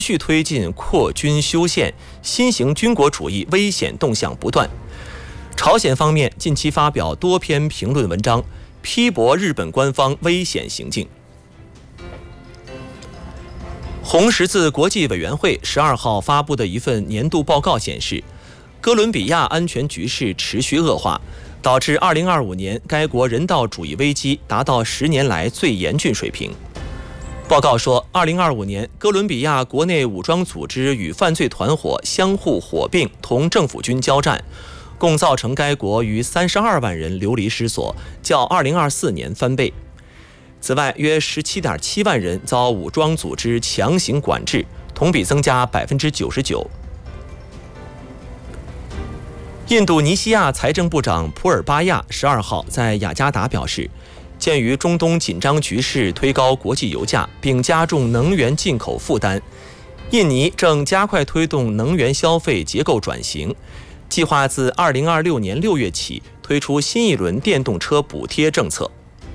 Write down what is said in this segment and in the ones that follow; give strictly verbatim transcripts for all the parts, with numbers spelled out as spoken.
续推进扩军修宪，新型军国主义危险动向不断。朝鲜方面近期发表多篇评论文章，批驳日本官方危险行径。红十字国际委员会十二号发布的一份年度报告显示，哥伦比亚安全局势持续恶化，导致二零二五年该国人道主义危机达到十年来最严峻水平。报告说，二零二五年哥伦比亚国内武装组织与犯罪团伙相互火并，同政府军交战，共造成该国逾三十二万人流离失所，较二零二四年翻倍。此外，约 十七点七万人遭武装组织强行管制，同比增加 百分之九十九。印度尼西亚财政部长普尔巴亚十二号在雅加达表示，鉴于中东紧张局势推高国际油价，并加重能源进口负担，印尼正加快推动能源消费结构转型，计划自二零二六年六月起推出新一轮电动车补贴政策。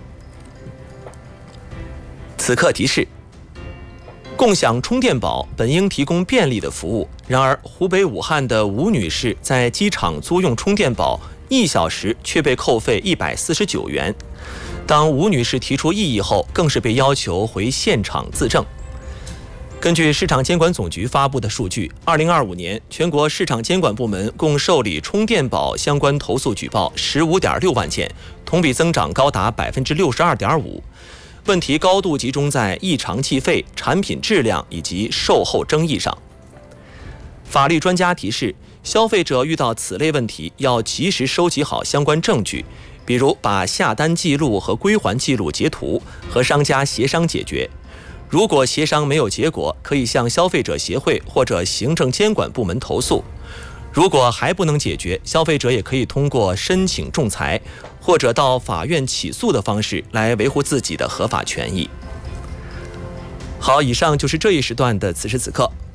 此刻提示：共享充电宝本应提供便利的服务，然而湖北武汉的吴女士在机场租用充电宝一小时却被扣费一百四十九元。当吴女士提出异议后，更是被要求回现场自证。根据市场监管总局发布的数据，二零二五年全国市场监管部门共受理充电宝相关投诉举报 十五点六万件，同比增长高达 百分之六十二点五。问题高度集中在异常计费、产品质量以及售后争议上。法律专家提示，消费者遇到此类问题要及时收集好相关证据，比如把下单记录和归还记录截图，和商家协商解决。如果协商没有结果，可以向消费者协会或者行政监管部门投诉。如果还不能解决，消费者也可以通过申请仲裁或者到法院起诉的方式来维护自己的合法权益。好，以上就是这一时段的此时此刻。